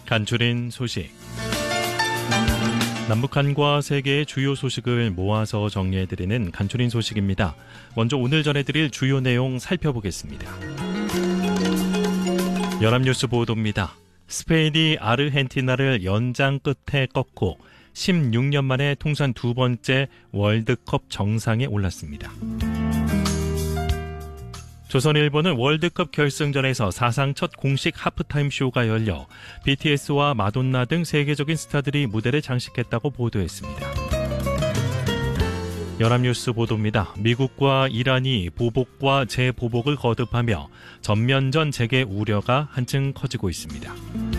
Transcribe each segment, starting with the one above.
간추린 소식. 남북한과 세계의 주요 소식을 모아서 정리해드리는 간추린 소식입니다. 먼저 오늘 전해드릴 주요 내용 살펴보겠습니다. 연합뉴스 보도입니다. 스페인이 아르헨티나를 연장 끝에 꺾고 16년 만에 통산 두 번째 월드컵 정상에 올랐습니다. 조선일보는 월드컵 결승전에서 사상 첫 공식 하프타임 쇼가 열려 BTS와 마돈나 등 세계적인 스타들이 무대를 장식했다고 보도했습니다. 연합뉴스 보도입니다. 미국과 이란이 보복과 재보복을 거듭하며 전면전 재개 우려가 한층 커지고 있습니다.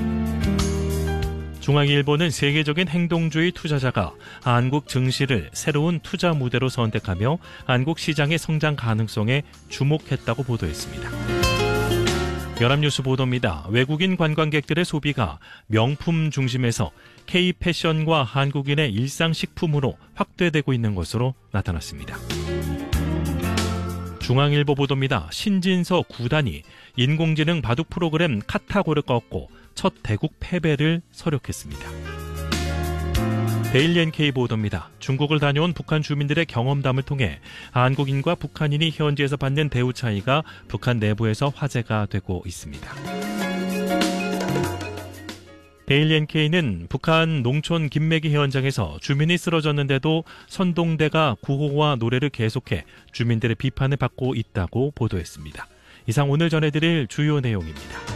중앙일보는 세계적인 행동주의 투자자가 한국 증시를 새로운 투자 무대로 선택하며 한국 시장의 성장 가능성에 주목했다고 보도했습니다. 연합뉴스 보도입니다. 외국인 관광객들의 소비가 명품 중심에서 K-패션과 한국인의 일상식품으로 확대되고 있는 것으로 나타났습니다. 중앙일보 보도입니다. 신진서 9단이 인공지능 바둑 프로그램 카타고를 꺾고 첫 대국 패배를 서력했습니다. 데일리 NK 보도입니다. 중국을 다녀온 북한 주민들의 경험담을 통해 한국인과 북한인이 현지에서 받는 대우 차이가 북한 내부에서 화제가 되고 있습니다. 데일리 NK는 북한 농촌 김매기 현장에서 주민이 쓰러졌는데도 선동대가 구호와 노래를 계속해 주민들의 비판을 받고 있다고 보도했습니다. 이상 오늘 전해드릴 주요 내용입니다.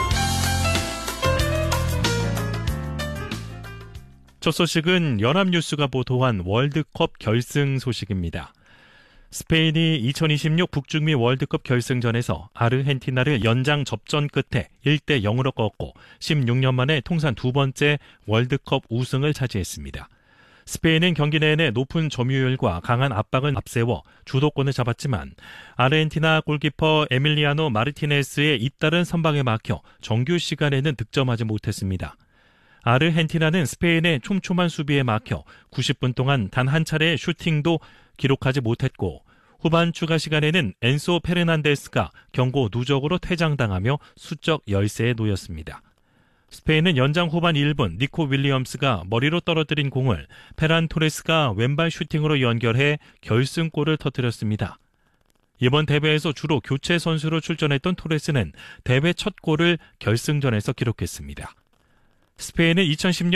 첫 소식은 연합뉴스가 보도한 월드컵 결승 소식입니다. 스페인이 2026 북중미 월드컵 결승전에서 아르헨티나를 연장 접전 끝에 1-0으로 꺾고 16년 만에 통산 두 번째 월드컵 우승을 차지했습니다. 스페인은 경기 내내 높은 점유율과 강한 압박을 앞세워 주도권을 잡았지만 아르헨티나 골키퍼 에밀리아노 마르티네스의 잇따른 선방에 막혀 정규 시간에는 득점하지 못했습니다. 아르헨티나는 스페인의 촘촘한 수비에 막혀 90분 동안 단 한 차례의 슈팅도 기록하지 못했고 후반 추가 시간에는 엔소 페르난데스가 경고 누적으로 퇴장당하며 수적 열세에 놓였습니다. 스페인은 연장 후반 1분 니코 윌리엄스가 머리로 떨어뜨린 공을 페란 토레스가 왼발 슈팅으로 연결해 결승골을 터뜨렸습니다. 이번 대회에서 주로 교체 선수로 출전했던 토레스는 대회 첫 골을 결승전에서 기록했습니다. 스페인은 2010년